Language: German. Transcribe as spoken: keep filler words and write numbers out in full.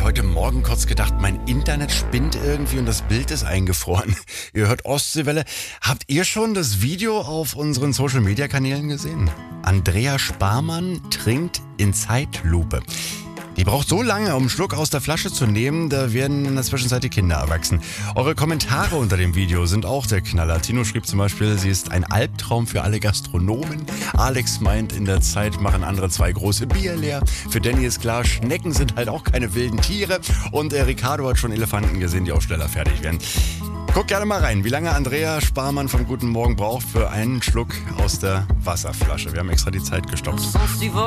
heute Morgen kurz gedacht, mein Internet spinnt irgendwie und das Bild ist eingefroren. Ihr hört Ostseewelle. Habt ihr schon das Video auf unseren Social-Media-Kanälen gesehen? Andrea Sparmann trinkt in Zeitlupe. Die braucht so lange, um einen Schluck aus der Flasche zu nehmen, da werden in der Zwischenzeit die Kinder erwachsen. Eure Kommentare unter dem Video sind auch der Knaller. Tino schrieb zum Beispiel, sie ist ein Albtraum für alle Gastronomen. Alex meint, in der Zeit machen andere zwei große Bier leer. Für Danny ist klar, Schnecken sind halt auch keine wilden Tiere. Und äh, Ricardo hat schon Elefanten gesehen, die auch schneller fertig werden. Guckt gerne mal rein, wie lange Andrea Sparmann vom Guten Morgen braucht für einen Schluck aus der Wasserflasche. Wir haben extra die Zeit gestoppt.